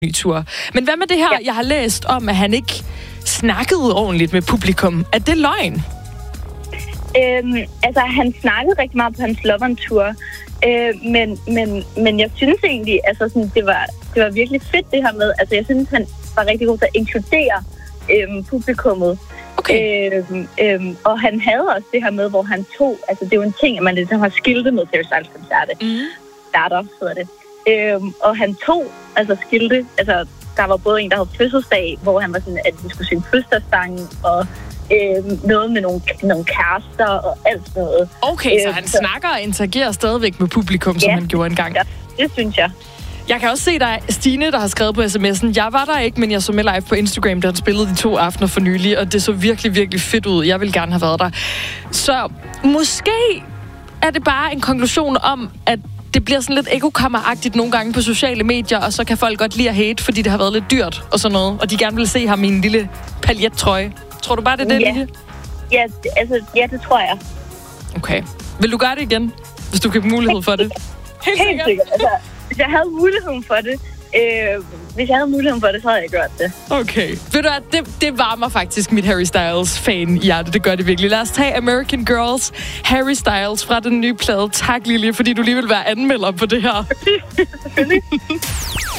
ny tur. Men hvad med det her, jeg har læst om, at han ikke snakkede ordentligt med publikum? Er det løgn? Altså, han snakkede rigtig meget på hans Love on Tour. Men jeg synes egentlig, altså sådan, det var virkelig fedt det her med, altså jeg synes, han var rigtig god til at inkludere publikummet. Okay. Og han havde også det her med, hvor han tog, altså det er jo en ting, at man ligesom har skilte med Harry Styles koncerte. Starter, hedder det. Og han tog altså skilte, altså der var både en, der havde fødselsdag, hvor han var sådan, at vi skulle synge fødselsdagssangen, og noget med nogle kærester og alt sådan noget. Okay, så han snakker og interagerer stadigvæk med publikum, som han gjorde engang. Ja, det synes jeg. Jeg kan også se, der er Stine, der har skrevet på sms'en. Jeg var der ikke, men jeg så med live på Instagram, da han spillede de 2 aftener for nylig, og det så virkelig, virkelig fedt ud. Jeg ville gerne have været der. Så måske er det bare en konklusion om, at det bliver sådan lidt ekokammeragtigt nogle gange på sociale medier, og så kan folk godt lide at hate, fordi det har været lidt dyrt og sådan noget, og de gerne vil se ham i en lille paljettrøje. Tror du bare, det er det, Lille? Ja, det tror jeg. Okay. Vil du gøre det igen, hvis du kan have mulighed for det? Helt sikkert. Altså, hvis jeg havde muligheden for det, så havde jeg gjort det. Okay. Ved du hvad, det varmer faktisk mit Harry Styles fan i hjertet. Det gør det virkelig. Lad os tage American Girls, Harry Styles fra den nye plade. Tak, Lille, fordi du lige vil være anmelder på det her.